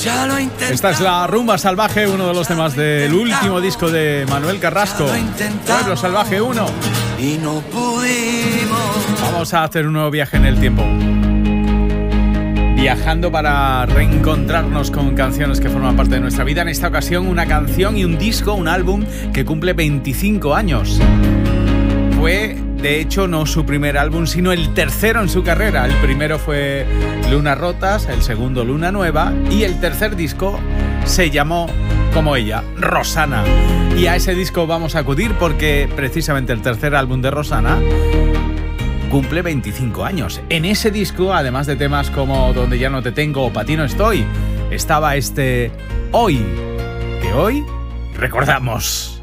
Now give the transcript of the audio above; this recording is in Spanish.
Esta es la Rumba Salvaje, uno de los temas del último disco de Manuel Carrasco, Pueblo Salvaje 1. Y no pudimos. Vamos a hacer un nuevo viaje en el tiempo, viajando para reencontrarnos con canciones que forman parte de nuestra vida. En esta ocasión una canción y un disco, un álbum que cumple 25 años. Fue, de hecho, no su primer álbum, sino el tercero en su carrera. El primero fue Lunas Rotas, el segundo Luna Nueva y el tercer disco se llamó, como ella, Rosana. Y a ese disco vamos a acudir porque precisamente el tercer álbum de Rosana cumple 25 años. En ese disco, además de temas como Donde ya no te tengo o Pa' ti no estoy, estaba este Hoy, que hoy recordamos.